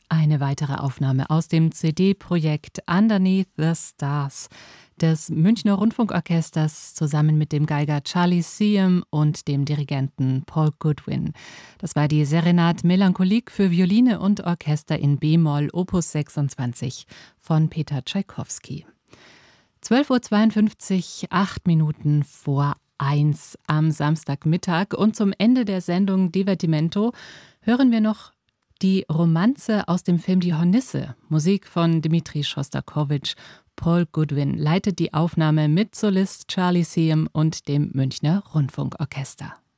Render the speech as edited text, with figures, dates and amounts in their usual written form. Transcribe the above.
Eine weitere Aufnahme aus dem CD-Projekt Underneath the Stars des Münchner Rundfunkorchesters zusammen mit dem Geiger Charlie Seam und dem Dirigenten Paul Goodwin. Das war die Serenade Melancholique für Violine und Orchester in B-Moll Opus 26 von Peter Tschaikowski. 12:52 Uhr, 8 Minuten vor 1 am Samstagmittag. Und zum Ende der Sendung Divertimento hören wir noch die Romanze aus dem Film Die Hornisse, Musik von Dmitri Schostakowitsch. Paul Goodwin leitet die Aufnahme mit Solist Charlie Seam und dem Münchner Rundfunkorchester.